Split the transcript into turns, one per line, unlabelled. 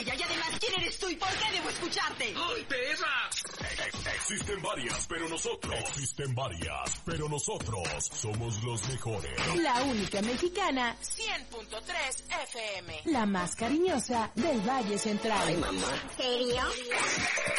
joya. Y además, ¿quién eres tú y por qué debo escucharte?
¡Ay, perra!
Existen varias, pero nosotros somos los mejores.
La única mexicana,
100.3 FM.
la más cariñosa del Valle Central.
Ay, mamá.
¿Serio?